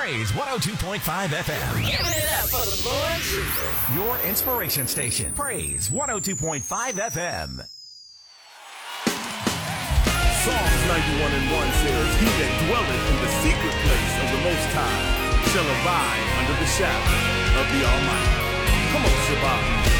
Praise 102.5 FM. Giving it up for the Lord Jesus. Your inspiration station. Praise 102.5 FM. Psalms 91:1 says, He that dwelleth in the secret place of the Most High shall abide under the shadow of the Almighty. Come on, Shabbat.